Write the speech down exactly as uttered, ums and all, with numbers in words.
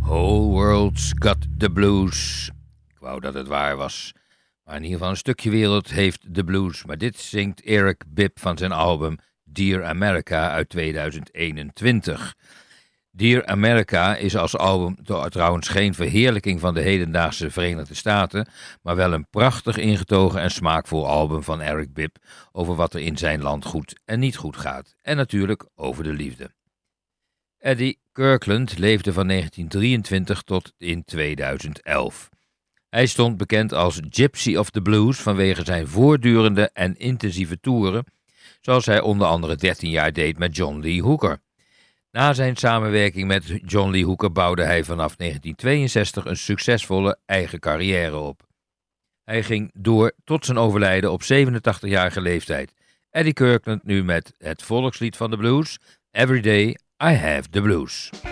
Whole world's got the blues. Ik wou dat het waar was. Maar in ieder geval een stukje wereld heeft de blues. Maar dit zingt Eric Bibb van zijn album Dear America uit tweeduizend eenentwintig. Dear America is als album trouwens geen verheerlijking van de hedendaagse Verenigde Staten, maar wel een prachtig ingetogen en smaakvol album van Eric Bibb over wat er in zijn land goed en niet goed gaat. En natuurlijk over de liefde. Eddie Kirkland leefde van negentien drieëntwintig tot in tweeduizend elf. Hij stond bekend als Gypsy of the Blues vanwege zijn voortdurende en intensieve toeren, zoals hij onder andere dertien jaar deed met John Lee Hooker. Na zijn samenwerking met John Lee Hooker bouwde hij vanaf negentien tweeënzestig een succesvolle eigen carrière op. Hij ging door tot zijn overlijden op zevenentachtigjarige leeftijd. Eddie Kirkland nu met het volkslied van de blues, Every Day I Have the Blues.